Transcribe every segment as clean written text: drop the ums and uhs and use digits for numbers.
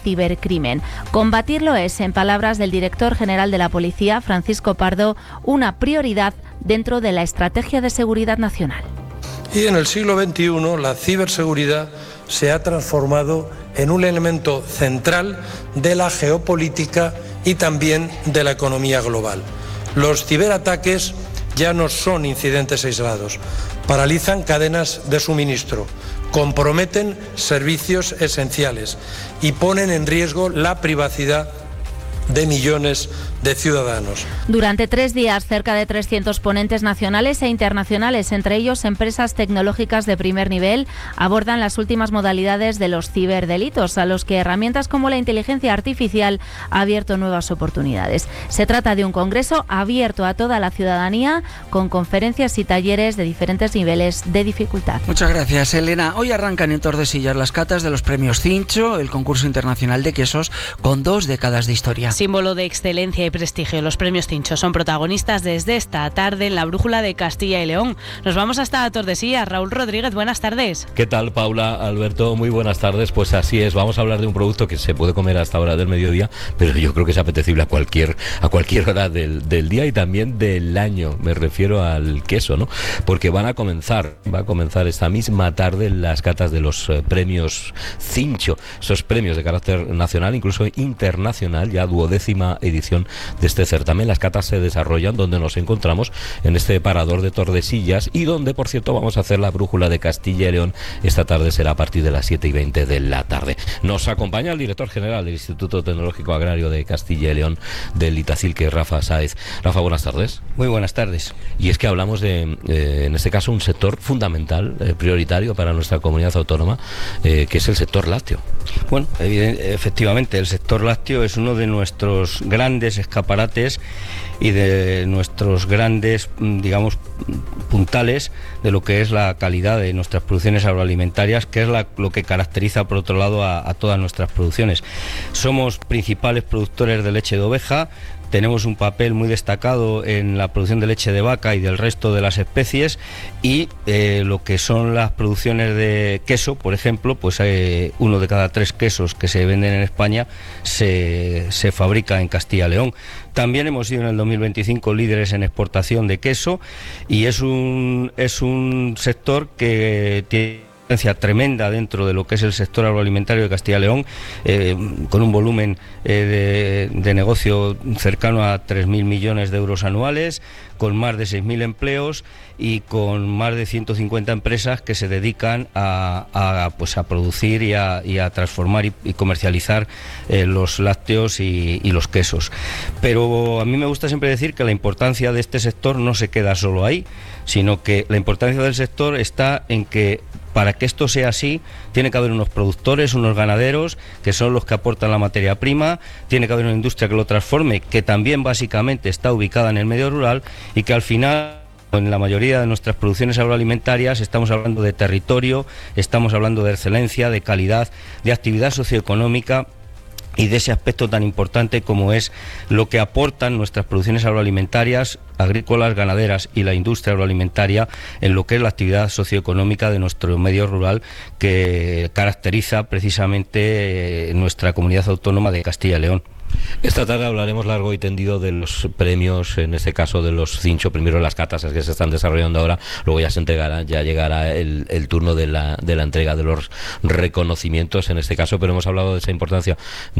cibercrimen. Combatirlo es, en palabras del director general de la Policía, Francisco Pardo, una prioridad dentro de la Estrategia de Seguridad Nacional. Y en el siglo XXI la ciberseguridad se ha transformado en un elemento central de la geopolítica y también de la economía global. Los ciberataques ya no son incidentes aislados, paralizan cadenas de suministro, comprometen servicios esenciales y ponen en riesgo la privacidad de millones de ciudadanos. Durante 3 días, cerca de 300 ponentes nacionales e internacionales, entre ellos empresas tecnológicas de primer nivel, abordan las últimas modalidades de los ciberdelitos, a los que herramientas como la inteligencia artificial ha abierto nuevas oportunidades. Se trata de un congreso abierto a toda la ciudadanía, con conferencias y talleres de diferentes niveles de dificultad. Muchas gracias, Elena. Hoy arrancan en Tordesillas las catas de los premios Cincho, el concurso internacional de quesos con 2 décadas de historia. Símbolo de excelencia y prestigio, los premios Cincho son protagonistas desde esta tarde en la Brújula de Castilla y León. Nos vamos hasta Tordesillas. Raúl Rodríguez, buenas tardes. ¿Qué tal, Paula, Alberto? Muy buenas tardes. Pues así es, vamos a hablar de un producto que se puede comer hasta hora del mediodía, pero yo creo que es apetecible a cualquier hora del día y también del año. Me refiero al queso, ¿no? Porque va a comenzar esta misma tarde las catas de los premios Cincho, esos premios de carácter nacional, incluso internacional, ya 12ª edición de este certamen. Las catas se desarrollan donde nos encontramos, en este parador de Tordesillas, y donde, por cierto, vamos a hacer la Brújula de Castilla y León. Esta tarde será a partir de las 7:20 de la tarde. Nos acompaña el director general del Instituto Tecnológico Agrario de Castilla y León, del Itacil, que es Rafa Sáez. Rafa, buenas tardes. Muy buenas tardes. Y es que hablamos de, en este caso, un sector fundamental, prioritario para nuestra comunidad autónoma, que es el sector lácteo. Bueno, efectivamente, el sector lácteo es uno de nuestros grandes escaparates y de nuestros grandes, digamos, puntales de lo que es la calidad de nuestras producciones agroalimentarias, que es lo que caracteriza, por otro lado, a todas nuestras producciones. Somos principales productores de leche de oveja. Tenemos un papel muy destacado en la producción de leche de vaca y del resto de las especies, y lo que son las producciones de queso, por ejemplo, pues 1 de cada 3 quesos que se venden en España se fabrica en Castilla y León. También hemos sido en el 2025 líderes en exportación de queso, y es un sector que tiene tremenda dentro de lo que es el sector agroalimentario de Castilla y León, con un volumen de negocio cercano a 3.000 millones de euros anuales, con más de 6.000 empleos y con más de 150 empresas que se dedican a producir y a transformar y comercializar los lácteos y los quesos. Pero a mí me gusta siempre decir que la importancia de este sector no se queda solo ahí, sino que la importancia del sector está en que, para que esto sea así, tiene que haber unos productores, unos ganaderos, que son los que aportan la materia prima, tiene que haber una industria que lo transforme, que también básicamente está ubicada en el medio rural, y que al final, en la mayoría de nuestras producciones agroalimentarias, estamos hablando de territorio, estamos hablando de excelencia, de calidad, de actividad socioeconómica, y de ese aspecto tan importante como es lo que aportan nuestras producciones agroalimentarias, agrícolas, ganaderas y la industria agroalimentaria en lo que es la actividad socioeconómica de nuestro medio rural, que caracteriza precisamente nuestra comunidad autónoma de Castilla y León. Esta tarde hablaremos largo y tendido de los premios, en este caso de los Cincho. Primero las catas que se están desarrollando ahora, luego ya llegará el turno de la entrega de los reconocimientos en este caso, pero hemos hablado de esa importancia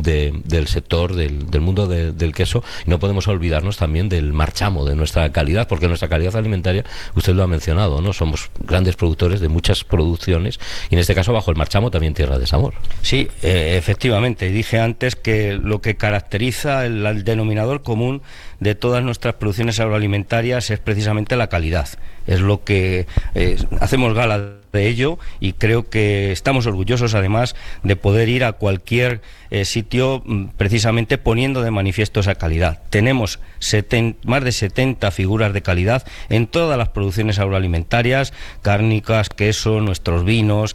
del sector, del mundo del queso, y no podemos olvidarnos también del marchamo, de nuestra calidad, porque nuestra calidad alimentaria, usted lo ha mencionado, ¿no? Somos grandes productores de muchas producciones, y en este caso bajo el marchamo también tierra de sabor. Sí, efectivamente, dije antes que lo que caracteriza el denominador común de todas nuestras producciones agroalimentarias es precisamente la calidad. Es lo que hacemos gala de ello, y creo que estamos orgullosos además de poder ir a cualquier sitio precisamente poniendo de manifiesto esa calidad. Tenemos más de 70 figuras de calidad en todas las producciones agroalimentarias: cárnicas, queso, nuestros vinos,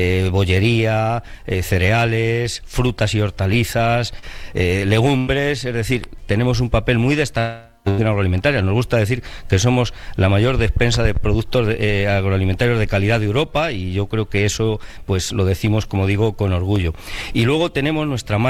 bollería, cereales, frutas y hortalizas, legumbres. Es decir, tenemos un papel muy destacado agroalimentaria. Nos gusta decir que somos la mayor despensa de productos agroalimentarios de calidad de Europa, y yo creo que eso pues lo decimos, como digo, con orgullo. Y luego tenemos nuestra marca